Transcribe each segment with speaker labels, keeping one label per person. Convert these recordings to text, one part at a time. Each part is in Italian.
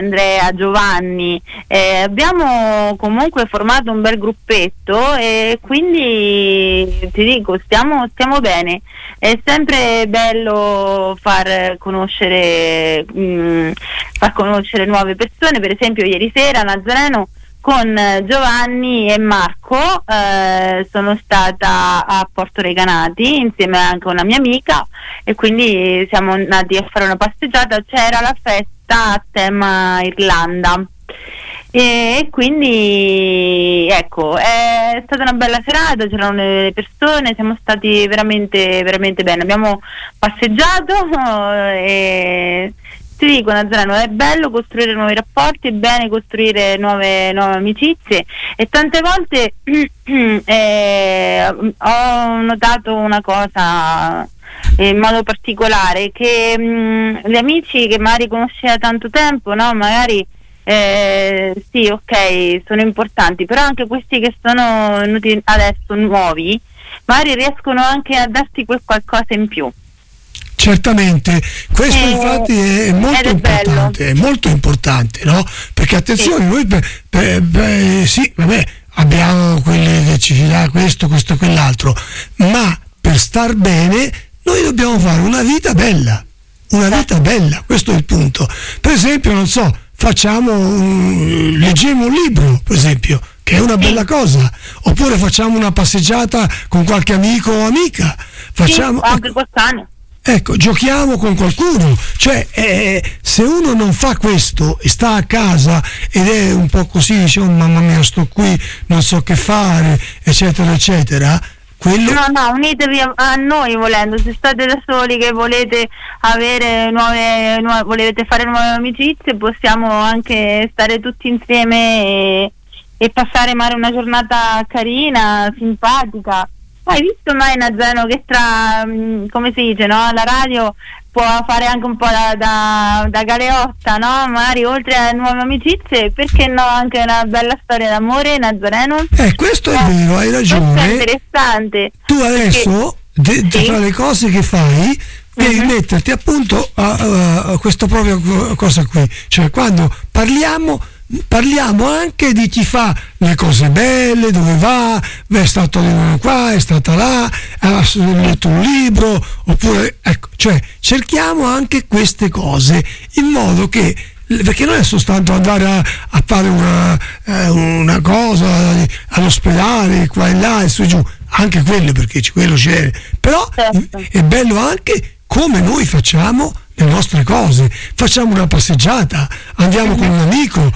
Speaker 1: Andrea, Giovanni, abbiamo comunque formato un bel gruppetto e quindi ti dico stiamo bene. È sempre bello far conoscere nuove persone. Per esempio ieri sera a Nazareno con Giovanni e Marco sono stata a Porto Recanati insieme anche a una mia amica e quindi siamo andati a fare una passeggiata. C'era la festa a tema Irlanda e quindi ecco, è stata una bella serata, c'erano le persone, siamo stati veramente veramente bene, abbiamo passeggiato e ti dico, Nazareno, è bello costruire nuovi rapporti, è bene costruire nuove amicizie e tante volte ho notato una cosa in modo particolare, che gli amici che magari conosci da tanto tempo, no, magari sì, ok, sono importanti, però anche questi che sono venuti adesso nuovi magari riescono anche a darti quel qualcosa in più.
Speaker 2: Certamente, questo infatti è molto importante, è molto importante, no? Perché attenzione, noi sì, vabbè, abbiamo quelli che ci dà questo e quell'altro, ma per star bene noi dobbiamo fare una vita bella, questo è il punto. Per esempio, non so, leggiamo un libro, per esempio, che è una bella cosa, oppure facciamo una passeggiata con qualche amico o amica,
Speaker 1: anche col cane.
Speaker 2: Ecco, giochiamo con qualcuno, cioè se uno non fa questo e sta a casa ed è un po' così, dice oh, mamma mia, sto qui, non so che fare, eccetera eccetera, quello...
Speaker 1: No, unitevi a noi volendo, se state da soli che volete avere volete fare nuove amicizie, possiamo anche stare tutti insieme e passare magari una giornata carina, simpatica. Hai visto mai Nazareno che tra, come si dice, no? La radio può fare anche un po' da galeotta, no? Magari oltre a nuove amicizie, perché no anche una bella storia d'amore, Nazareno?
Speaker 2: Questo è vero, hai ragione.
Speaker 1: Questo è interessante.
Speaker 2: Tu adesso, tra le cose che fai, devi metterti appunto a questa propria cosa qui, cioè quando parliamo anche di chi fa le cose belle, dove va, è stato qua, è stata là, ha letto un libro, oppure ecco, cioè cerchiamo anche queste cose in modo che, perché non è soltanto andare a fare una cosa all'ospedale qua e là e su e giù, anche quello, perché quello c'è, però è bello anche come noi facciamo le nostre cose, facciamo una passeggiata, andiamo con un amico,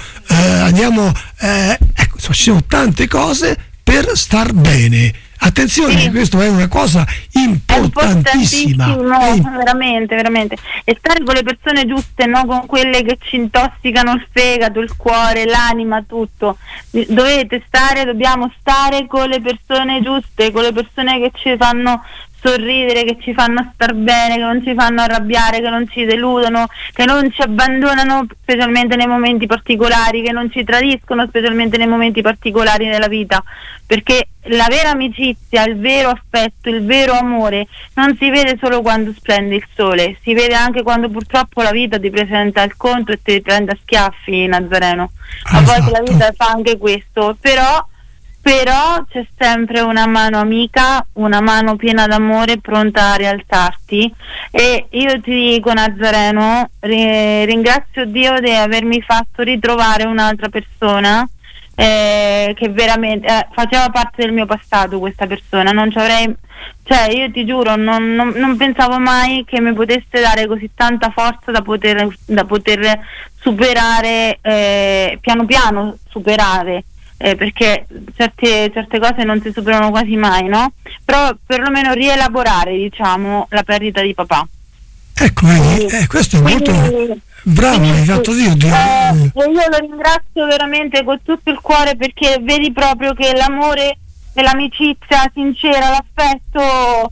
Speaker 2: ecco, ci sono tante cose per star bene. Attenzione, questa è una cosa importantissima.
Speaker 1: Veramente, veramente. E stare con le persone giuste, no? Con quelle che ci intossicano il fegato, il cuore, l'anima, tutto. Dobbiamo stare con le persone giuste, con le persone che ci fanno sorridere, che ci fanno star bene, che non ci fanno arrabbiare, che non ci deludono, che non ci abbandonano specialmente nei momenti particolari, che non ci tradiscono specialmente nei momenti particolari della vita, perché la vera amicizia, il vero affetto, il vero amore non si vede solo quando splende il sole, si vede anche quando purtroppo la vita ti presenta il conto e ti prende a schiaffi, Nazareno. A volte la vita fa anche questo, però c'è sempre una mano amica, una mano piena d'amore pronta a rialzarti. E io ti dico, Nazareno, ringrazio Dio di avermi fatto ritrovare un'altra persona che veramente faceva parte del mio passato. Questa persona non ci avrei, cioè io ti giuro, non pensavo mai che mi potesse dare così tanta forza da poter superare, piano piano superare, perché certe cose non si superano quasi mai, no? Però perlomeno rielaborare, diciamo, la perdita di papà.
Speaker 2: Ecco, questo è molto bravo, hai fatto Dio.
Speaker 1: Io lo ringrazio veramente con tutto il cuore, perché vedi proprio che l'amore e l'amicizia sincera, l'affetto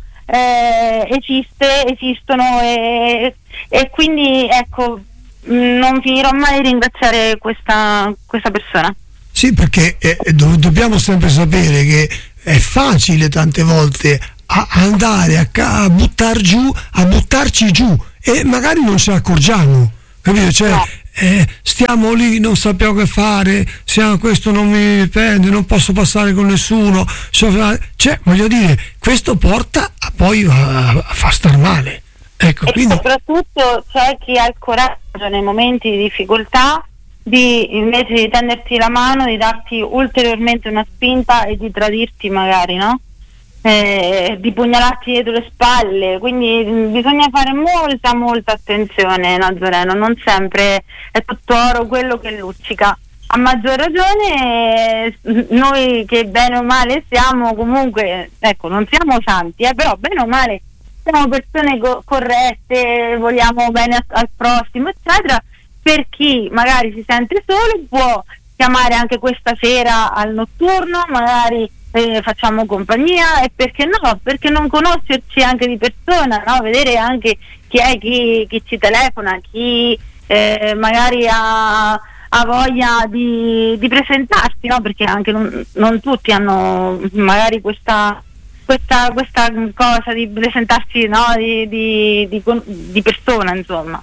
Speaker 1: esistono e quindi ecco, non finirò mai di ringraziare questa persona.
Speaker 2: Sì, perché dobbiamo sempre sapere che è facile tante volte andare a buttarci giù e magari non ce ne accorgiamo, capito? Cioè, stiamo lì, non sappiamo che fare, questo non mi prende, non posso passare con nessuno, cioè voglio dire, questo porta poi a far star male. Ecco,
Speaker 1: e
Speaker 2: quindi...
Speaker 1: soprattutto c'è chi ha il coraggio nei momenti di difficoltà di, invece di tenderti la mano, di darti ulteriormente una spinta e di tradirti magari, no? Di pugnalarti dietro le spalle, quindi bisogna fare molta attenzione, Nazareno, non sempre è tutto oro quello che luccica. A maggior ragione noi che bene o male siamo comunque, ecco, non siamo santi, però bene o male siamo persone corrette, vogliamo bene al prossimo, eccetera. Per chi magari si sente solo può chiamare anche questa sera al notturno, magari facciamo compagnia, e perché no? Perché non conoscerci anche di persona, no? Vedere anche chi è chi ci telefona, chi magari ha voglia di presentarsi, no? Perché anche non tutti hanno magari questa cosa di presentarsi, no? di persona, insomma.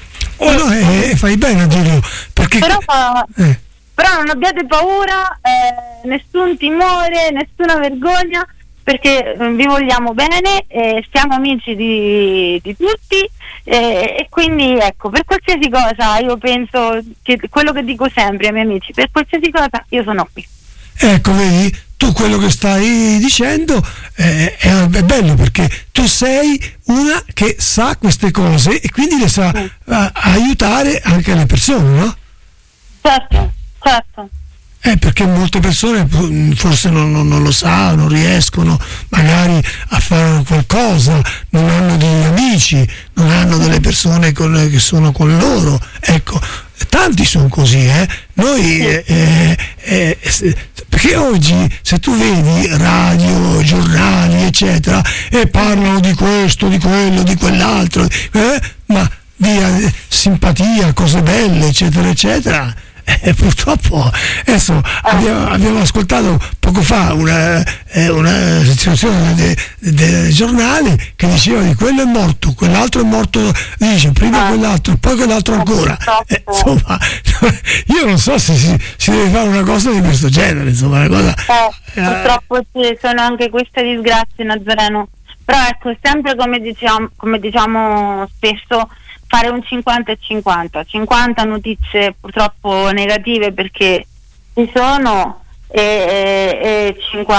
Speaker 2: Fai bene a dirlo, perché
Speaker 1: però non abbiate paura, nessun timore, nessuna vergogna, perché vi vogliamo bene, siamo amici di tutti, e quindi ecco, per qualsiasi cosa io penso che quello che dico sempre ai miei amici, per qualsiasi cosa io sono qui.
Speaker 2: Ecco, vedi, tu quello che stai dicendo è bello, perché tu sei una che sa queste cose e quindi le sa aiutare anche le persone, no?
Speaker 1: Certo.
Speaker 2: Perché molte persone forse non lo sanno, non riescono magari a fare qualcosa, non hanno degli amici, non hanno delle persone che sono con loro. Ecco, tanti sono così, Noi perché oggi se tu vedi radio, giornali, eccetera, e parlano di questo, di quello, di quell'altro, ma di simpatia, cose belle, eccetera, eccetera. Purtroppo adesso abbiamo ascoltato poco fa una situazione del giornale che diceva di quello è morto, quell'altro è morto, dice prima quell'altro, poi quell'altro ancora. Insomma, io non so se si deve fare una cosa di questo genere, insomma, una cosa.
Speaker 1: Purtroppo ci sono anche queste disgrazie, Nazareno. Però ecco, sempre come diciamo spesso, fare un 50 e 50 notizie purtroppo negative, perché ci sono, e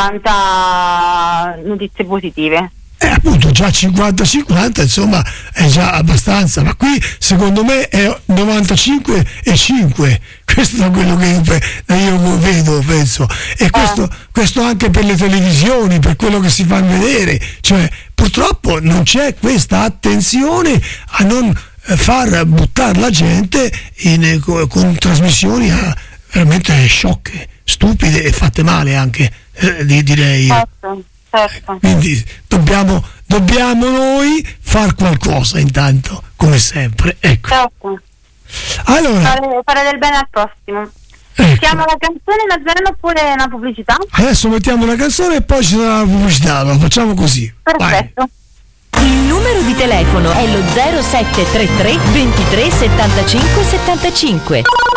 Speaker 1: 50 notizie positive.
Speaker 2: Appunto, già 50-50 insomma è già abbastanza, ma qui secondo me è 95 e 5, questo è quello che io vedo, penso, e questo anche per le televisioni, per quello che si fa vedere, cioè purtroppo non c'è questa attenzione a non far buttare la gente con trasmissioni veramente sciocche, stupide e fatte male anche, direi.
Speaker 1: Certo.
Speaker 2: Quindi dobbiamo noi far qualcosa intanto, come sempre, ecco.
Speaker 1: Certo.
Speaker 2: Allora,
Speaker 1: fare del bene al prossimo.
Speaker 2: Ecco.
Speaker 1: Mettiamo la canzone, Nazareno, oppure una pubblicità?
Speaker 2: Adesso mettiamo una canzone e poi ci sarà la pubblicità, lo facciamo così.
Speaker 1: Perfetto.
Speaker 3: Vai. Il numero di telefono è lo 0733 23 75 75.